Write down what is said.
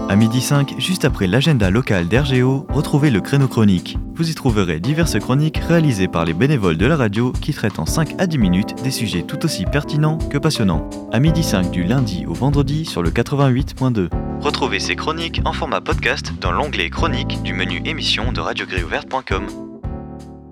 À 12h05, juste après l'agenda local d'RGO, retrouvez le créneau chronique. Vous y trouverez diverses chroniques réalisées par les bénévoles de la radio qui traitent en 5 à 10 minutes des sujets tout aussi pertinents que passionnants. À 12h05 du lundi au vendredi sur le 88.2. Retrouvez ces chroniques en format podcast dans l'onglet chroniques du menu émission de radiogréouverte.com.